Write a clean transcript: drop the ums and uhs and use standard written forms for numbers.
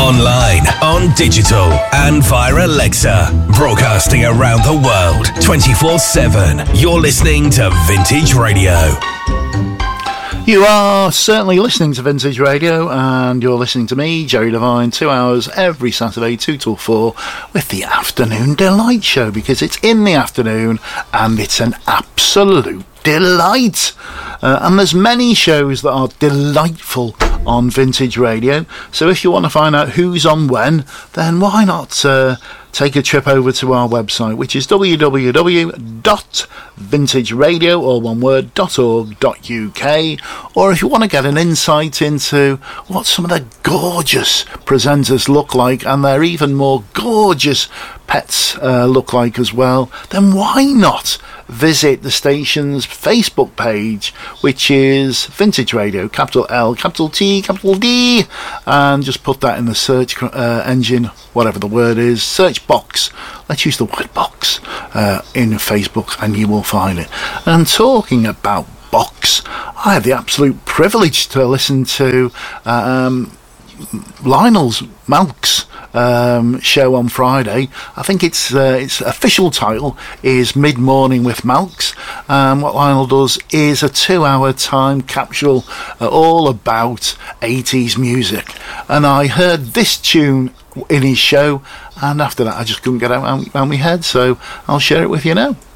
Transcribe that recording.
Online, on digital, and via Alexa. Broadcasting around the world, 24/7. You're listening to Vintage Radio. You are certainly listening to Vintage Radio, and you're listening to me, Jerry Devine, 2 hours every Saturday, 2 till 4, with the Afternoon Delight Show, because it's in the afternoon and it's an absolute delight. And there's many shows that are delightful on Vintage Radio, so if you want to find out who's on when, then why not take a trip over to our website, which is www.vintageradio, or one word, .org.uk. Or if you want to get an insight into what some of the gorgeous presenters look like, and their even more gorgeous pets look like as well, then why not visit the station's Facebook page, which is Vintage Radio, capital L, capital T, capital D, and just put that in the search engine, whatever the word is, search box. Let's use the word box in Facebook, and you will find it. And talking about box, I had the absolute privilege to listen to Lionel's Malk's show on Friday. I think its official title is Mid Morning with Malks. What Lionel does is a 2-hour time capsule all about 80s music, and I heard this tune in his show, and after that I just couldn't get out my head, so I'll share it with you now.